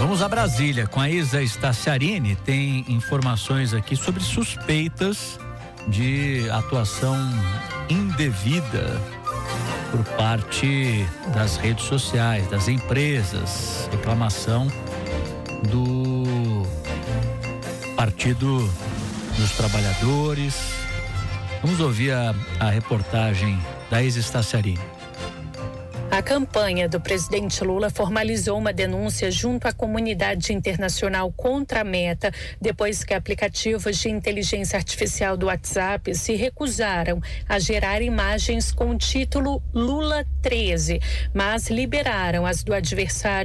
Vamos a Brasília com a Isa Staciarini. Tem informações aqui sobre suspeitas de atuação indevida por parte das redes sociais, das empresas. Reclamação do Partido dos Trabalhadores. Vamos ouvir a reportagem da Isa Staciarini. A campanha do presidente Lula formalizou uma denúncia junto à comunidade internacional contra a Meta, depois que aplicativos de inteligência artificial do WhatsApp se recusaram a gerar imagens com o título Lula 13, mas liberaram as do adversário